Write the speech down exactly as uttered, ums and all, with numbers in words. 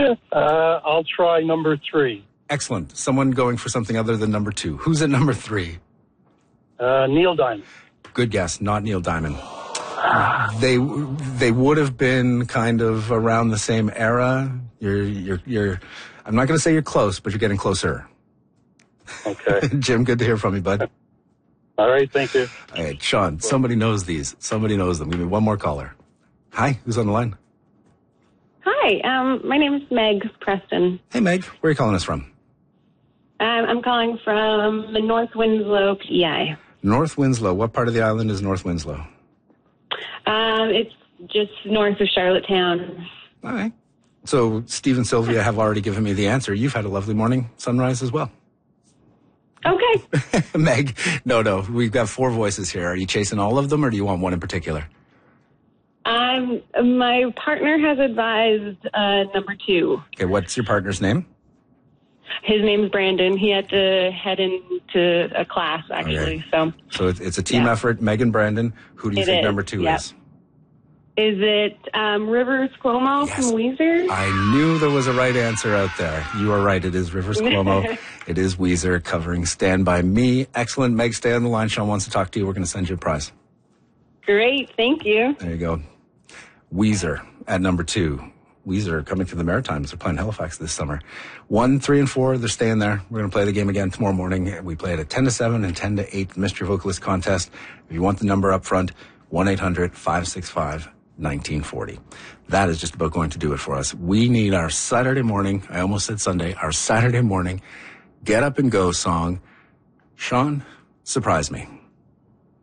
uh, I'll try number three. Excellent. Someone going for something other than number two. Who's at number three? Uh, Neil Diamond. Good guess. Not Neil Diamond. They they would have been kind of around the same era. You're you're you're. I'm not going to say you're close, but you're getting closer. Okay. Jim, good to hear from you, bud. All right, thank you. All right, Sean. Somebody knows these. Somebody knows them. Give me one more caller. Hi, who's on the line? Hi, um, my name is Meg Preston. Hey, Meg. Where are you calling us from? Um, I'm calling from North Winslow, P E I. North Winslow. What part of the island is North Winslow? Um, it's just north of Charlottetown. All right. So Steve and Sylvia have already given me the answer. You've had a lovely morning sunrise as well. Okay. Meg, no, no. We've got four voices here. Are you chasing all of them, or do you want one in particular? Um, my partner has advised uh, number two. Okay, what's your partner's name? His name's Brandon. He had to head into a class, actually. Okay. So So it's, it's a team yeah. effort. Meg and Brandon. Who do you It think is, number two yep. is? Is it um, Rivers Cuomo Yes. from Weezer? I knew there was a right answer out there. You are right. It is Rivers Cuomo. It is Weezer covering Stand By Me. Excellent. Meg, stay on the line. Sean wants to talk to you. We're going to send you a prize. Great. Thank you. There you go. Weezer at number two. Weezer coming to the Maritimes. They're playing Halifax this summer. One, three, and four, they're staying there. We're going to play the game again tomorrow morning. We play it at ten to seven and ten to eight, the Mystery Vocalist Contest. If you want the number up front, one eight hundred five six five nineteen forty. That is just about going to do it for us. We need our Saturday morning, I almost said Sunday, our Saturday morning, get up and go song. Sean, surprise me.